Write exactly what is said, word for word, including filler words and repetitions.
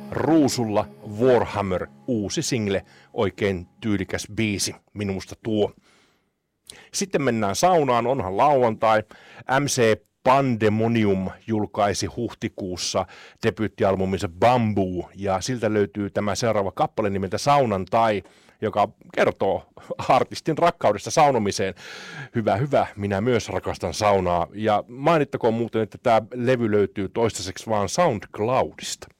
Ruusulla Warhammer, uusi single, oikein tyylikäs biisi, minusta tuo. Sitten mennään saunaan, onhan lauantai. M C Pandemonium julkaisi huhtikuussa debyyttialbuminsa Bamboo, ja siltä löytyy tämä seuraava kappale nimeltä Saunan tai, joka kertoo artistin rakkaudesta saunomiseen. Hyvä, hyvä, minä myös rakastan saunaa. Ja mainittakoon muuten, että tämä levy löytyy toistaiseksi vaan SoundCloudista.